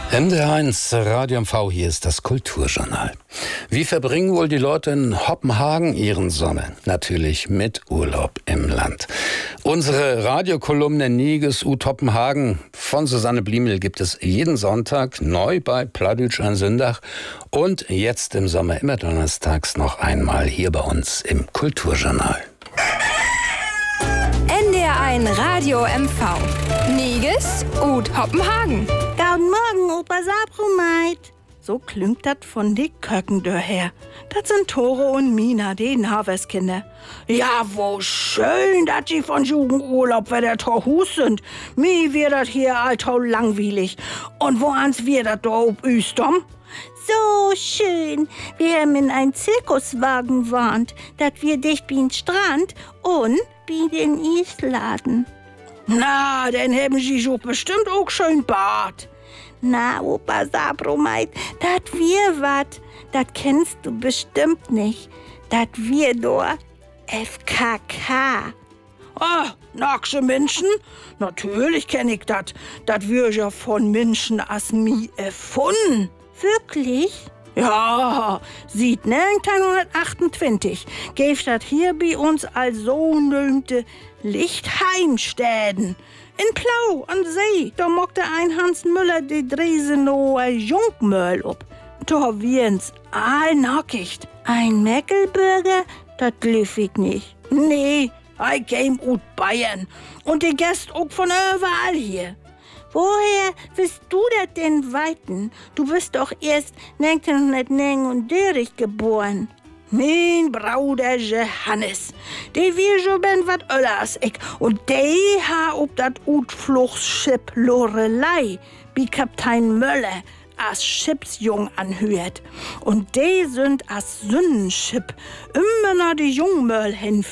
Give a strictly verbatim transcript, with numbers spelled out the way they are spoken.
M D R eins Radio M V, hier ist das Kulturjournal. Wie verbringen wohl die Leute in Hoppenhagen ihren Sommer? Natürlich mit Urlaub im Land. Unsere Radiokolumne Niges ut Hoppenhagen von Susanne Bliemel gibt es jeden Sonntag neu bei Plattdeutsch ein Sündach und jetzt im Sommer immer donnerstags noch einmal hier bei uns im Kulturjournal. N D R eins Radio M V. Niges ut Hoppenhagen. Guten Morgen, Opa Sabrumeit. So klingt das von die Köckendör her. Das sind Tore und Mina, die Naveskkinder. Ja, wo schön, dass die von Jugendurlaub bei der Torhus sind. Mir wird das hier alltau langweilig. Und wo ans wir das da ob Üstom? So schön. Wir haben in einen Zirkuswagen warnt, dass wir dicht beim Strand und bei den Isladen. Na, dann haben sie schon bestimmt auch schön Bad. Na, Opa Sabrumeit, dat wir wat, dat kennst du bestimmt nicht. Dat wir do F K K. Ah, nacksche Menschen? Natürlich kenn ich dat. Dat wir ja von Menschen as mi erfunden. Wirklich? Ja, sieht neunzehnhundertachtundzwanzig gäb dat hier bei uns als sogenannte Lichtheimstäden. In Plau an See, da mockte ein Hans Müller die Dresenower Jungmöll op. Da wien's allnackigt. Ein Meckelbürger? Dat glüff ich nicht. Nee, I came ut Bayern. Und die Gäste auch von überall hier. Woher willst du das denn weiten? Du bist doch erst neunzehnhundertneununddreißig geboren. Mein Bruder Johannes, die wir schon ben wat öller als ich. Und die ha ob dat Utfluchtsschiff Lorelei, wie Kapitän Möller, as Schiffsjung anhört. Und die sind as Sündenschiff immer nach die Jungmöll hin